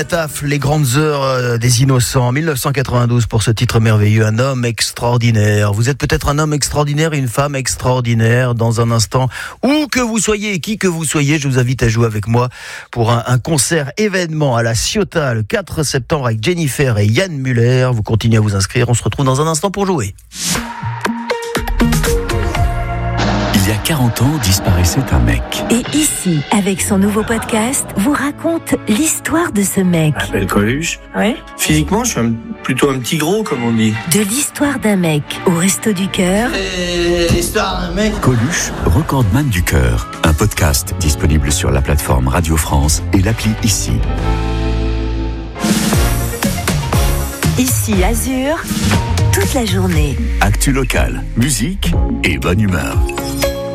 Taf, les grandes heures des innocents, 1992 pour ce titre merveilleux, un homme extraordinaire. Vous êtes peut-être un homme extraordinaire, une femme extraordinaire. Dans un instant, où que vous soyez et qui que vous soyez, je vous invite à jouer avec moi pour un concert événement à la Ciotat le 4 septembre avec Jennifer et Yann Muller. Vous continuez à vous inscrire, on se retrouve dans un instant pour jouer. Il y a 40 ans, disparaissait un mec. Et ici, avec son nouveau podcast, vous raconte l'histoire de ce mec. Je m'appelle Coluche. Ouais. Physiquement, je suis plutôt un petit gros, comme on dit. De l'histoire d'un mec au Resto du Cœur. L'histoire d'un mec. Coluche, recordman du cœur. Un podcast disponible sur la plateforme Radio France et l'appli Ici. Ici, Azur, toute la journée. Actu locale, musique et bonne humeur.